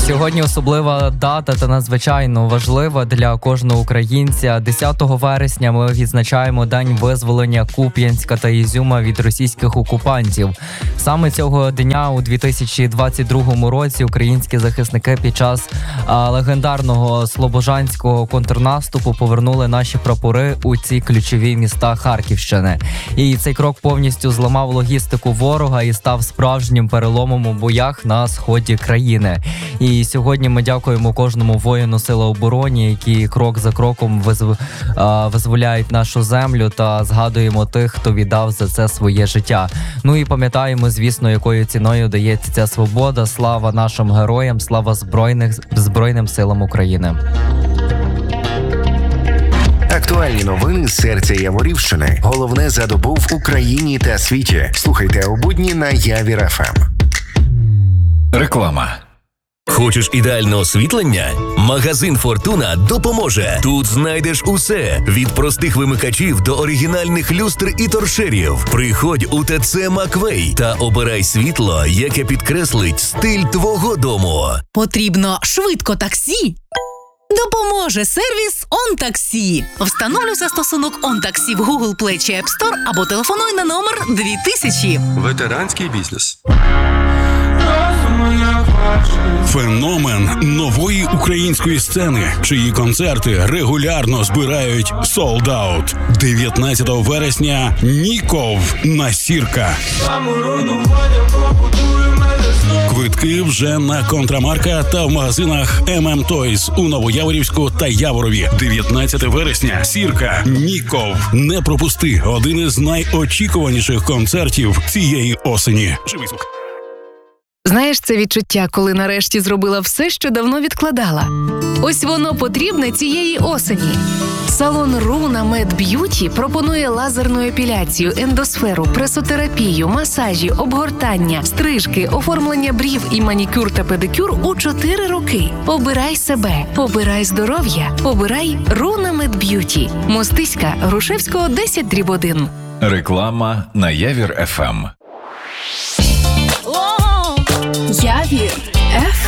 Сьогодні особлива дата та надзвичайно важлива для кожного українця. 10 вересня ми відзначаємо День визволення Куп'янська та Ізюма від російських окупантів. Саме цього дня у 2022 році українські захисники під час легендарного слобожанського контрнаступу повернули наші прапори у ці ключові міста Харківщини. І цей крок повністю зламав логістику ворога і став справжнім переломом у боях на сході країни. І сьогодні ми дякуємо кожному воїну Сили оборони, які крок за кроком визволяють нашу землю, та згадуємо тих, хто віддав за це своє життя. Ну і пам'ятаємо, звісно, якою ціною дається ця свобода. Слава нашим героям, слава Збройним силам України. Актуальні новини з серця Яворівщини. Головне за добу в Україні та світі. Слухайте у будні на Явір ФМ. Реклама. Хочеш ідеальне освітлення? Магазин «Фортуна» допоможе. Тут знайдеш усе – від простих вимикачів до оригінальних люстр і торшерів. Приходь у ТЦ «Маквей» та обирай світло, яке підкреслить стиль твого дому. Потрібно швидко таксі? Допоможе сервіс «ОнТаксі». Встановлюй застосунок «ОнТаксі» в Google Play чи App Store або телефонуй на номер 2000. Ветеранський бізнес. Феномен нової української сцени, чиї концерти регулярно збирають sold out. 19 вересня Ніков на Сірка. Квитки вже на Контрамарка та в магазинах MM Toys у Новояворівську та Яворові. 19 вересня Сірка, Ніков. Не пропусти один із найочікуваніших концертів цієї осені. Живий звук. Знаєш це відчуття, коли нарешті зробила все, що давно відкладала? Ось воно потрібне цієї осені. Салон Руна Мед Б'юті пропонує лазерну епіляцію, ендосферу, пресотерапію, масажі, обгортання, стрижки, оформлення брів і манікюр та педикюр у 4 роки. Обирай себе, обирай здоров'я, обирай Руна Мед Б'юті. Мостиська, Грушевського, 10/1. Реклама на Явір ФМ. Явір